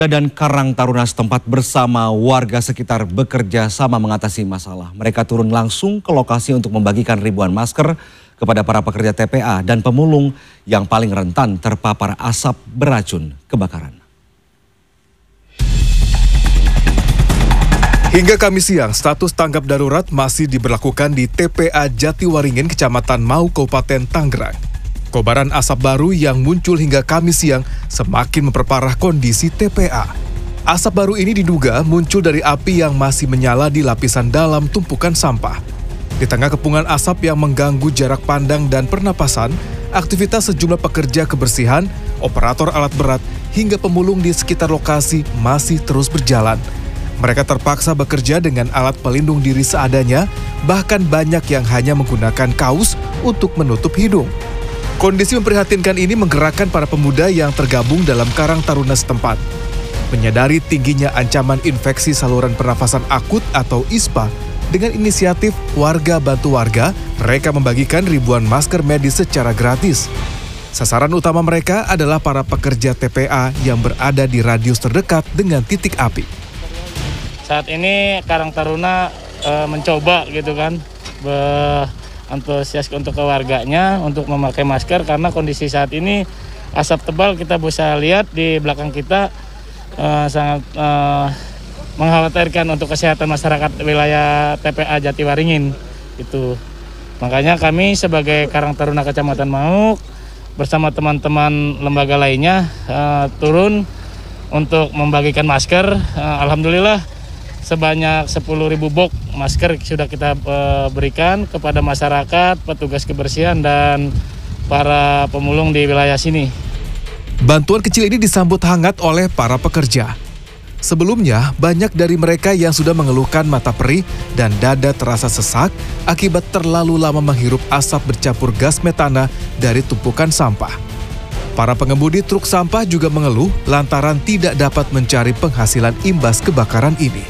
Dan Karang Taruna setempat bersama warga sekitar bekerja sama mengatasi masalah. Mereka turun langsung ke lokasi untuk membagikan ribuan masker kepada para pekerja TPA dan pemulung yang paling rentan terpapar asap beracun kebakaran. Hingga Kamis siang, status tanggap darurat masih diberlakukan di TPA Jatiwaringin, Kecamatan Mau, Kabupaten Tangerang. Kobaran asap baru yang muncul hingga Kamis siang semakin memperparah kondisi TPA. Asap baru ini diduga muncul dari api yang masih menyala di lapisan dalam tumpukan sampah. Di tengah kepungan asap yang mengganggu jarak pandang dan pernapasan, aktivitas sejumlah pekerja kebersihan, operator alat berat, hingga pemulung di sekitar lokasi masih terus berjalan. Mereka terpaksa bekerja dengan alat pelindung diri seadanya, bahkan banyak yang hanya menggunakan kaos untuk menutup hidung. Kondisi memprihatinkan ini menggerakkan para pemuda yang tergabung dalam Karang Taruna setempat. Menyadari tingginya ancaman infeksi saluran pernafasan akut atau ISPA, dengan inisiatif Warga Bantu Warga, mereka membagikan ribuan masker medis secara gratis. Sasaran utama mereka adalah para pekerja TPA yang berada di radius terdekat dengan titik api. Saat ini Karang Taruna mencoba gitu kan, antusias untuk keluarganya untuk memakai masker karena kondisi saat ini asap tebal kita bisa lihat di belakang kita sangat mengkhawatirkan untuk kesehatan masyarakat wilayah TPA Jatiwaringin itu. Makanya kami sebagai Karang Taruna Kecamatan Mau bersama teman-teman lembaga lainnya turun untuk membagikan masker. Alhamdulillah sebanyak 10.000 box masker sudah kita berikan kepada masyarakat, petugas kebersihan, dan para pemulung di wilayah sini. Bantuan kecil ini disambut hangat oleh para pekerja. Sebelumnya, banyak dari mereka yang sudah mengeluhkan mata perih dan dada terasa sesak akibat terlalu lama menghirup asap bercampur gas metana dari tumpukan sampah. Para pengemudi truk sampah juga mengeluh lantaran tidak dapat mencari penghasilan imbas kebakaran ini.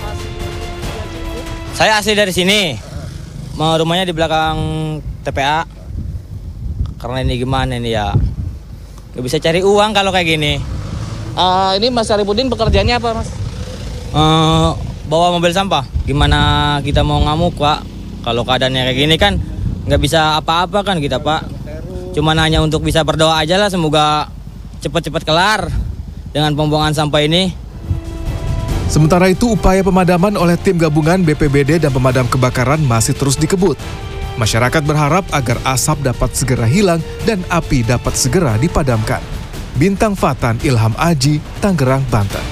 Saya asli dari sini, rumahnya di belakang TPA. Karena ini gimana ini ya, nggak bisa cari uang kalau kayak gini. Ini Mas Saripudin pekerjaannya apa, Mas? Bawa mobil sampah. Gimana kita mau ngamuk, Pak? Kalau keadaannya kayak gini kan nggak bisa apa-apa kan kita, Pak. Cuma hanya untuk bisa berdoa aja lah, semoga cepat-cepat kelar dengan pembuangan sampah ini. Sementara itu, upaya pemadaman oleh tim gabungan BPBD dan pemadam kebakaran masih terus dikebut. Masyarakat berharap agar asap dapat segera hilang dan api dapat segera dipadamkan. Bintang Fatan, Ilham Aji, Tangerang, Banten.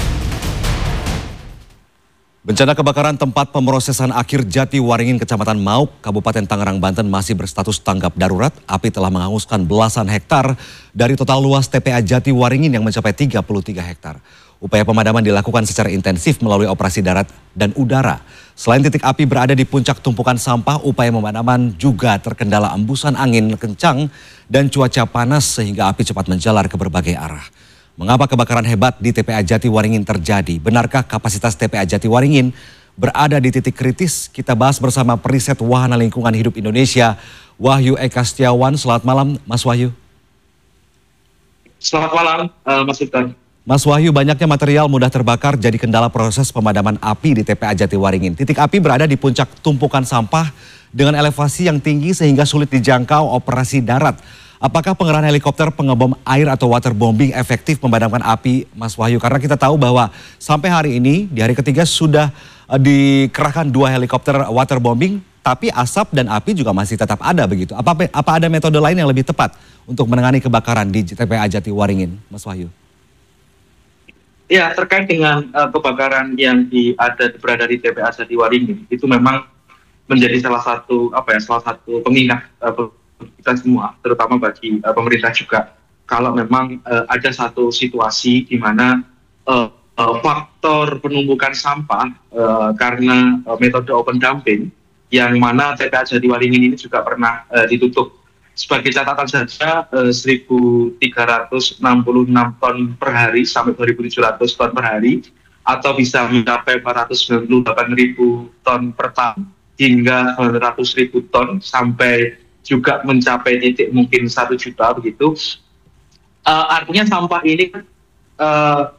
Bencana kebakaran tempat pemrosesan akhir Jatiwaringin, Kecamatan Mauk, Kabupaten Tangerang, Banten masih berstatus tanggap darurat. Api telah menghanguskan belasan hektar dari total luas TPA Jatiwaringin yang mencapai 33 hektar. Upaya pemadaman dilakukan secara intensif melalui operasi darat dan udara. Selain titik api berada di puncak tumpukan sampah, upaya pemadaman juga terkendala embusan angin kencang dan cuaca panas sehingga api cepat menjalar ke berbagai arah. Mengapa kebakaran hebat di TPA Jatiwaringin terjadi? Benarkah kapasitas TPA Jatiwaringin berada di titik kritis? Kita bahas bersama Periset Wahana Lingkungan Hidup Indonesia, Wahyu Eka Setiawan. Selamat malam, Mas Wahyu. Selamat malam, Mas Sultan. Mas Wahyu, banyaknya material mudah terbakar jadi kendala proses pemadaman api di TPA Jatiwaringin. Titik api berada di puncak tumpukan sampah dengan elevasi yang tinggi sehingga sulit dijangkau operasi darat. Apakah pengerahan helikopter pengebom air atau waterbombing efektif memadamkan api, Mas Wahyu? Karena kita tahu bahwa sampai hari ini, di hari ketiga sudah dikerahkan 2 helikopter waterbombing, tapi asap dan api juga masih tetap ada begitu. Apa ada metode lain yang lebih tepat untuk menangani kebakaran di TPA Jatiwaringin, Mas Wahyu? Ya, terkait dengan kebakaran yang berada di TPA Jatiwaringin, itu memang menjadi salah satu pengingat kita semua, terutama bagi pemerintah juga. Kalau memang ada satu situasi di mana faktor penumpukan sampah karena metode open dumping, yang mana TPA Jatiwaringin ini juga pernah ditutup. Sebagai catatan saja, 1.366 ton per hari sampai 2.700 ton per hari, atau bisa mencapai 498.000 ton per tahun hingga 900.000 ton sampai juga mencapai titik mungkin 1 juta begitu. Artinya sampah ini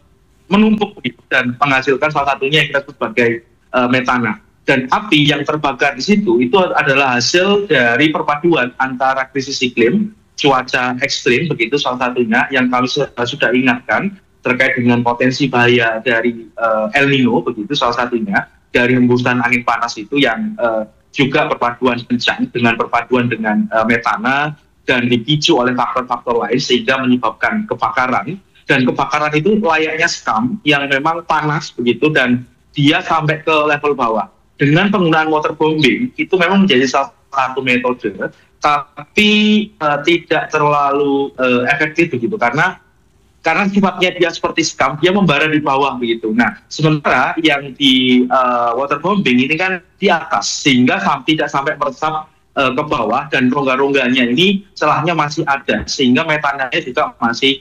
menumpuk begitu, dan menghasilkan salah satunya yang kita sebut sebagai metana. Dan api yang terbakar di situ itu adalah hasil dari perpaduan antara krisis iklim, cuaca ekstrim begitu salah satunya yang kami sudah ingatkan terkait dengan potensi bahaya dari El Nino begitu salah satunya, dari hembusan angin panas itu yang juga perpaduan kencang dengan perpaduan dengan metana dan dipicu oleh faktor-faktor lain sehingga menyebabkan kebakaran. Dan kebakaran itu layaknya sekam yang memang panas begitu dan dia sampai ke level bawah. Dengan penggunaan waterbombing itu memang menjadi salah satu metode, tapi tidak terlalu efektif begitu karena sifatnya dia seperti sekam, dia membara di bawah begitu. Nah, sementara yang di waterbombing ini kan di atas sehingga tidak sampai meresap ke bawah, dan rongga-rongganya ini celahnya masih ada sehingga metananya juga masih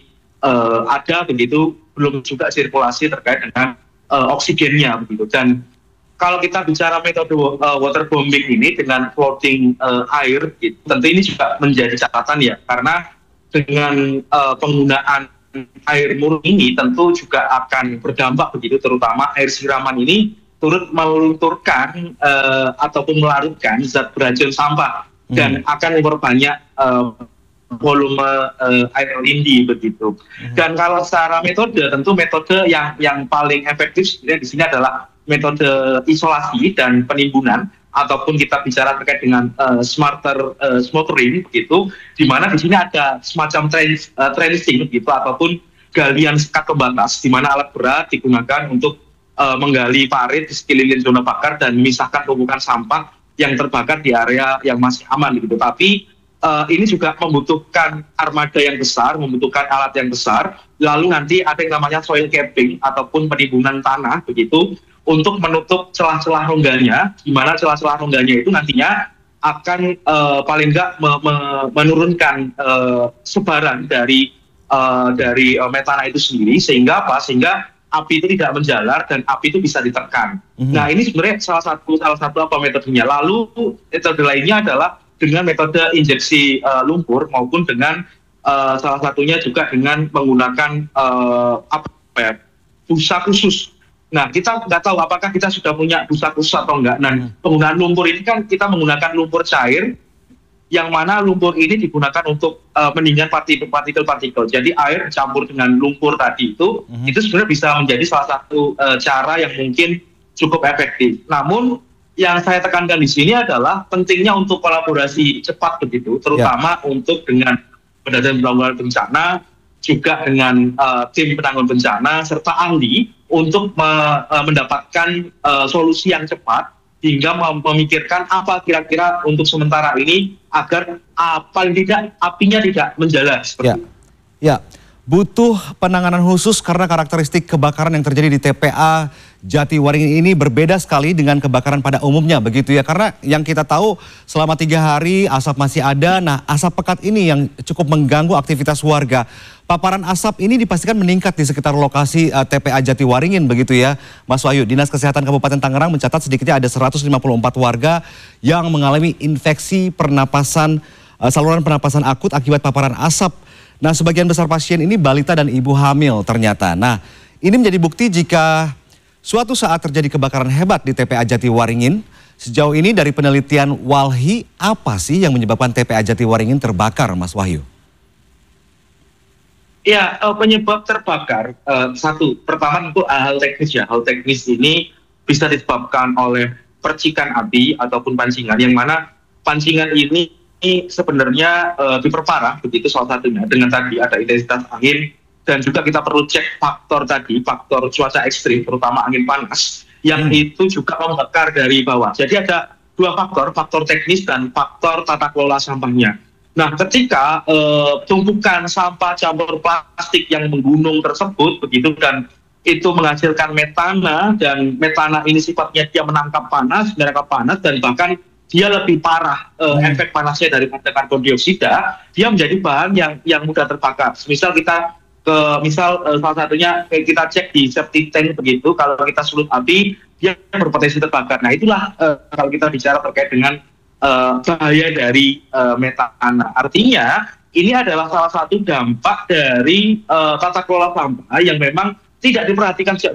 ada begitu, belum juga sirkulasi terkait dengan oksigennya begitu. Dan kalau kita bicara metode waterbombing ini dengan floating air, gitu, tentu ini juga menjadi catatan ya, karena dengan penggunaan air murni ini tentu juga akan berdampak begitu, terutama air siraman ini turut melunturkan ataupun melarutkan zat beracun sampah dan akan memperbanyak volume air lindi begitu. Dan kalau secara metode, tentu metode yang paling efektif sebenarnya di sini adalah metode isolasi dan penimbunan, ataupun kita bicara terkait dengan smarter smothering begitu, di mana di sini ada semacam trenching begitu ataupun galian sekat pembatas, di mana alat berat digunakan untuk menggali parit di sekeliling zona bakar dan memisahkan tumpukan sampah yang terbakar di area yang masih aman gitu. Tapi ini juga membutuhkan armada yang besar, membutuhkan alat yang besar. Lalu nanti ada yang namanya soil capping ataupun penimbunan tanah begitu untuk menutup celah-celah rongganya, di mana celah-celah rongganya itu nantinya akan paling nggak menurunkan sebaran dari metana itu sendiri, sehingga apa? Sehingga api itu tidak menjalar dan api itu bisa ditekan. Nah, ini sebenarnya salah satu metodenya. Lalu metode lainnya adalah dengan metode injeksi lumpur maupun dengan salah satunya juga dengan menggunakan busa khusus. Nah, kita nggak tahu apakah kita sudah punya busa khusus atau enggak. Nah, penggunaan lumpur ini kan kita menggunakan lumpur cair, yang mana lumpur ini digunakan untuk pendinginan partikel-partikel. Jadi air campur dengan lumpur tadi itu sebenarnya bisa menjadi salah satu cara yang mungkin cukup efektif. Namun yang saya tekankan di sini adalah pentingnya untuk kolaborasi cepat begitu, terutama untuk dengan Badan Penanggulangan Bencana, juga dengan tim penanggulangan bencana serta ahli untuk mendapatkan solusi yang cepat hingga memikirkan apa kira-kira untuk sementara ini agar paling tidak apinya tidak menjalar seperti itu. Ya, butuh penanganan khusus karena karakteristik kebakaran yang terjadi di TPA Jatiwaringin ini berbeda sekali dengan kebakaran pada umumnya begitu ya. Karena yang kita tahu selama 3 hari asap masih ada. Nah, asap pekat ini yang cukup mengganggu aktivitas warga. Paparan asap ini dipastikan meningkat di sekitar lokasi TPA Jatiwaringin begitu ya, Mas Wahyu. Dinas Kesehatan Kabupaten Tangerang mencatat sedikitnya ada 154 warga yang mengalami infeksi pernapasan, saluran pernapasan akut akibat paparan asap. Nah, sebagian besar pasien ini balita dan ibu hamil ternyata. Nah, ini menjadi bukti jika suatu saat terjadi kebakaran hebat di TPA Jatiwaringin. Sejauh ini dari penelitian Walhi, apa sih yang menyebabkan TPA Jatiwaringin terbakar, Mas Wahyu? Ya, penyebab terbakar, pertama tentu hal teknis ya. Hal teknis ini bisa disebabkan oleh percikan api ataupun pancingan, yang mana pancingan ini sebenarnya diperparah begitu salah satunya dengan tadi ada intensitas angin, dan juga kita perlu cek faktor cuaca ekstrim, terutama angin panas, yang itu juga membakar dari bawah. Jadi ada 2 faktor teknis dan faktor tata kelola sampahnya. Nah, ketika tumpukan sampah campur plastik yang menggunung tersebut begitu, dan itu menghasilkan metana, dan metana ini sifatnya dia menangkap panas, dan bahkan dia lebih parah efek panasnya daripada karbon dioksida, dia menjadi bahan yang mudah terbakar. Misal kita salah satunya kita cek di septic tank begitu, kalau kita sulut api dia berpotensi terbakar. Nah, itulah kalau kita bicara terkait dengan bahaya dari metana. Artinya ini adalah salah satu dampak dari tata kelola sampah yang memang tidak diperhatikan sejak